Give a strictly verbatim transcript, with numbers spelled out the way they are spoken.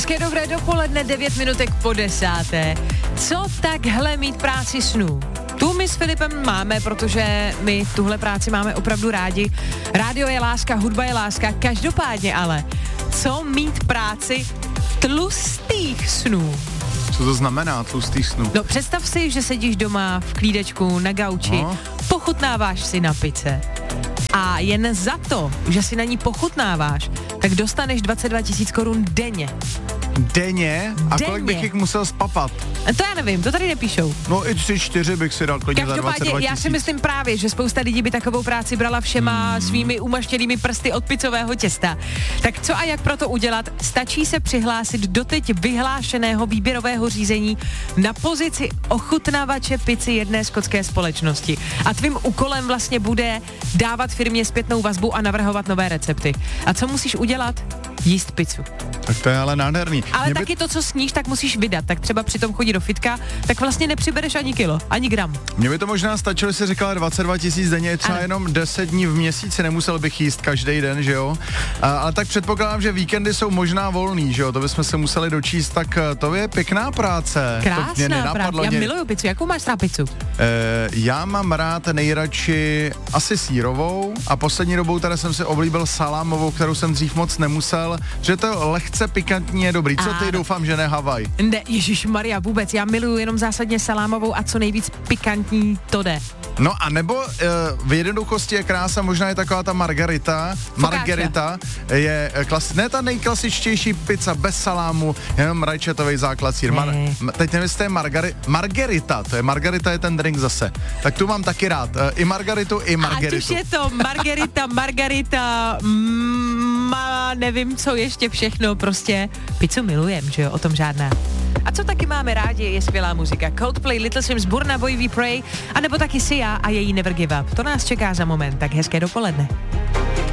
Hezké dobré dopoledne, devět minutek po desáté. Co takhle mít práci snů? Tu my s Filipem máme, protože my tuhle práci máme opravdu rádi. Rádio je láska, hudba je láska, každopádně ale, co mít práci tlustých snů? Co to znamená tlustých snů? No představ si, že sedíš doma v klídečku na gauči, no. Pochutnáváš si na pice a jen za to, že si na ní pochutnáváš, tak dostaneš dvacet dva tisíc korun denně. Denně? A denně. kolik bych jich musel spapat? To já nevím, to tady nepíšou. No i tři, čtyři bych si dal klidně za dvacet dva tisíc. Já si myslím právě, že spousta lidí by takovou práci brala všema hmm. svými umaštěnými prsty od picového těsta. Tak co a jak pro to udělat? Stačí se přihlásit do teď vyhlášeného výběrového řízení na pozici ochutnávače pici jedné skotské společnosti. A tvým úkolem vlastně bude dávat firmě zpětnou vazbu a navrhovat nové recepty. A co musíš udělat? Jíst pizzu. Tak to je ale nádherný. Ale Mě taky by... to, co sníš, tak musíš vydat. Tak třeba při tom chodí do fitka, tak vlastně nepřibereš ani kilo, ani gram. Mně by to možná stačilo, že jsi říkala dvacet dva tisíc denně, třeba ano. Jenom deset dní v měsíci, nemusel bych jíst každý den, že jo? A, ale tak předpokládám, že víkendy jsou možná volný, že jo? To bychom se museli dočíst, tak to je pěkná práce. Krásná práce. Já miluju pizzu. Jakou máš rád pizzu? E, já mám rád nejradši asi sýrovou a poslední dobou tady jsem si oblíbil salámovou, kterou jsem dřív moc nemusel, že to je lehce pikantní je dobrý. Co ty, doufám, že ne Havaj? Ne, ježišmarja, vůbec. Já miluju jenom zásadně salámovou a co nejvíc pikantní to jde. No a nebo e, v jednoduchosti je krása, možná je taková ta margarita. Fokáčka. Margarita je klas, ne ta nejklasičtější pizza bez salámu, jenom rajčatový základ sír. Mar, teď nevím, jestli to je margari, margarita, to je margarita je ten drink zase. Tak tu mám taky rád. E, I margaritu, i margaritu. Ať už je to margarita, margarita, ma, nevím co ještě všechno, prostě pizzu milujem, že jo, o tom žádná. A co taky máme rádi, je skvělá muzika. Coldplay, Little Sims, Burna Boy, We Pray, anebo taky Sia a její Never Give Up. To nás čeká za moment, tak hezké dopoledne.